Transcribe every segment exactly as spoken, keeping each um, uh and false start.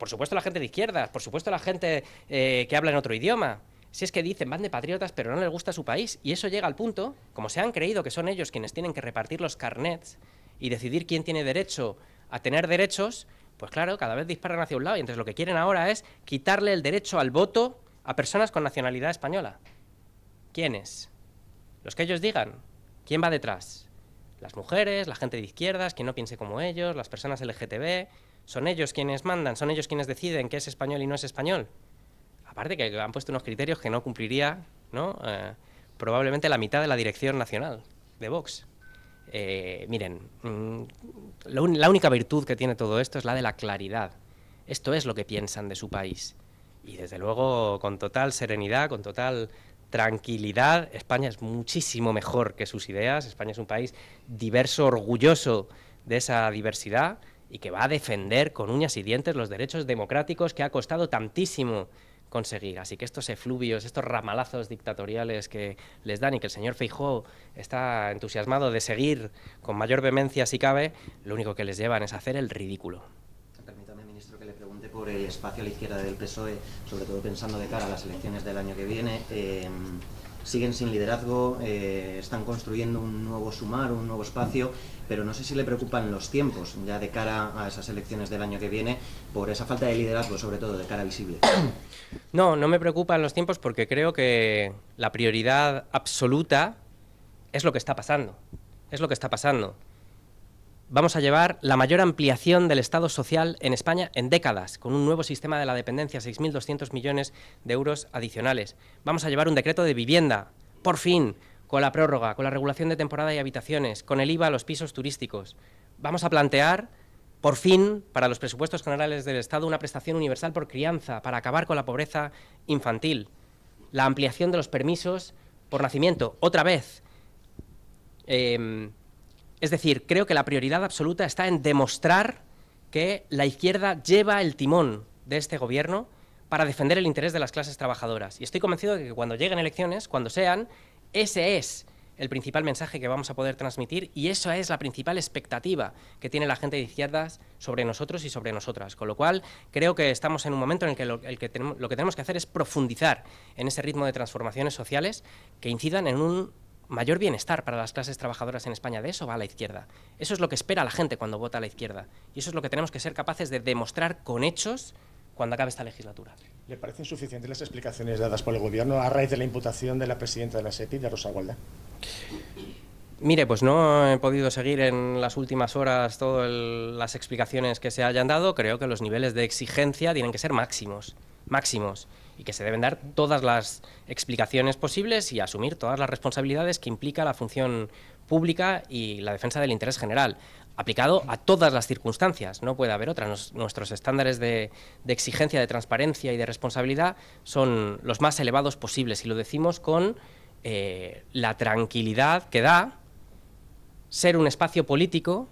por supuesto la gente de izquierdas, por supuesto la gente eh, que habla en otro idioma. Si es que dicen, van de patriotas, pero no les gusta su país. Y eso llega al punto, como se han creído que son ellos quienes tienen que repartir los carnets y decidir quién tiene derecho a tener derechos, pues claro, cada vez disparan hacia un lado. Y entonces lo que quieren ahora es quitarle el derecho al voto a personas con nacionalidad española. ¿Quiénes? Los que ellos digan. ¿Quién va detrás? Las mujeres, la gente de izquierdas, quien no piense como ellos, las personas L G T B. ¿Son ellos quienes mandan? ¿Son ellos quienes deciden qué es español y no es español? Aparte que han puesto unos criterios que no cumpliría, ¿no? Eh, probablemente la mitad de la dirección nacional de Vox. Eh, miren, mmm, lo un, la única virtud que tiene todo esto es la de la claridad. Esto es lo que piensan de su país. Y desde luego, con total serenidad, con total tranquilidad, España es muchísimo mejor que sus ideas. España es un país diverso, orgulloso de esa diversidad y que va a defender con uñas y dientes los derechos democráticos que ha costado tantísimo conseguir. Así que estos efluvios, estos ramalazos dictatoriales que les dan y que el señor Feijóo está entusiasmado de seguir con mayor vehemencia si cabe, lo único que les llevan es hacer el ridículo. Permítame, ministro, que le pregunte por el espacio a la izquierda del P S O E, sobre todo pensando de cara a las elecciones del año que viene. Eh, siguen sin liderazgo, eh, están construyendo un nuevo Sumar, un nuevo espacio, pero no sé si le preocupan los tiempos ya de cara a esas elecciones del año que viene, por esa falta de liderazgo, sobre todo de cara visible. No, no me preocupan los tiempos porque creo que la prioridad absoluta es lo que está pasando, es lo que está pasando. Vamos a llevar la mayor ampliación del Estado social en España en décadas, con un nuevo sistema de la dependencia, seis mil doscientos millones de euros adicionales. Vamos a llevar un decreto de vivienda, por fin, con la prórroga, con la regulación de temporada y habitaciones, con el I V A a los pisos turísticos. Vamos a plantear, por fin, para los presupuestos generales del Estado, una prestación universal por crianza, para acabar con la pobreza infantil. La ampliación de los permisos por nacimiento, otra vez. Eh, Es decir, creo que la prioridad absoluta está en demostrar que la izquierda lleva el timón de este gobierno para defender el interés de las clases trabajadoras. Y estoy convencido de que cuando lleguen elecciones, cuando sean, ese es el principal mensaje que vamos a poder transmitir y esa es la principal expectativa que tiene la gente de izquierdas sobre nosotros y sobre nosotras. Con lo cual, creo que estamos en un momento en el que lo, el que tenemos, lo que tenemos que hacer es profundizar en ese ritmo de transformaciones sociales que incidan en un mayor bienestar para las clases trabajadoras en España. De eso va a la izquierda. Eso es lo que espera la gente cuando vota a la izquierda. Y eso es lo que tenemos que ser capaces de demostrar con hechos cuando acabe esta legislatura. ¿Le parecen suficientes las explicaciones dadas por el Gobierno a raíz de la imputación de la presidenta de la SEPI, de Rosa Gualda? Mire, pues no he podido seguir en las últimas horas todas las explicaciones que se hayan dado. Creo que los niveles de exigencia tienen que ser máximos, máximos, y que se deben dar todas las explicaciones posibles y asumir todas las responsabilidades que implica la función pública y la defensa del interés general, aplicado a todas las circunstancias. No puede haber otra. Nos, nuestros estándares de, de exigencia, de transparencia y de responsabilidad son los más elevados posibles y lo decimos con eh, la tranquilidad que da ser un espacio político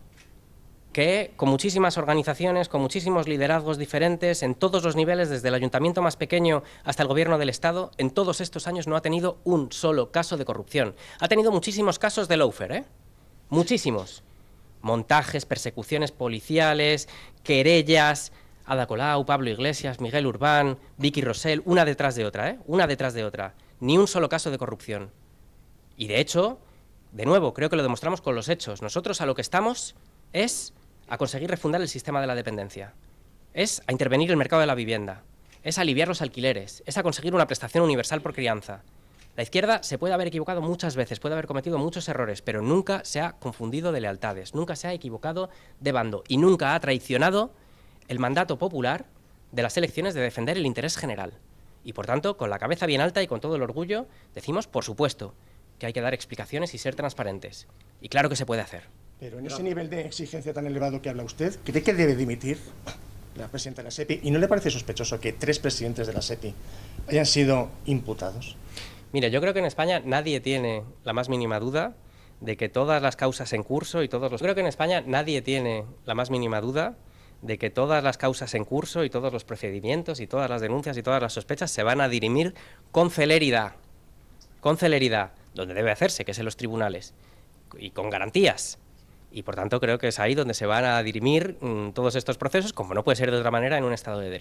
que con muchísimas organizaciones, con muchísimos liderazgos diferentes, en todos los niveles, desde el ayuntamiento más pequeño hasta el gobierno del Estado, en todos estos años no ha tenido un solo caso de corrupción. Ha tenido muchísimos casos de lawfare, ¿eh? Muchísimos. Montajes, persecuciones policiales, querellas, Ada Colau, Pablo Iglesias, Miguel Urbán, Vicky Rosell, una detrás de otra, ¿eh? Una detrás de otra. Ni un solo caso de corrupción. Y de hecho, de nuevo, creo que lo demostramos con los hechos. Nosotros a lo que estamos es a conseguir refundar el sistema de la dependencia, es a intervenir el mercado de la vivienda, es a aliviar los alquileres, es a conseguir una prestación universal por crianza. La izquierda se puede haber equivocado muchas veces, puede haber cometido muchos errores, pero nunca se ha confundido de lealtades, nunca se ha equivocado de bando y nunca ha traicionado el mandato popular de las elecciones de defender el interés general. Y por tanto, con la cabeza bien alta y con todo el orgullo, decimos, por supuesto, que hay que dar explicaciones y ser transparentes. Y claro que se puede hacer. Pero en ese nivel de exigencia tan elevado que habla usted, ¿cree que debe dimitir la presidenta de la SEPI? ¿Y no le parece sospechoso que tres presidentes de la SEPI hayan sido imputados? Mire, yo creo que en España nadie tiene la más mínima duda de que todas las causas en curso y todos los... Creo que en España nadie tiene la más mínima duda de que todas las causas en curso y todos los procedimientos y todas las denuncias y todas las sospechas se van a dirimir con celeridad, con celeridad, donde debe hacerse, que es en los tribunales, y con garantías. Y por tanto creo que es ahí donde se van a dirimir mmm, todos estos procesos, como no puede ser de otra manera en un Estado de Derecho.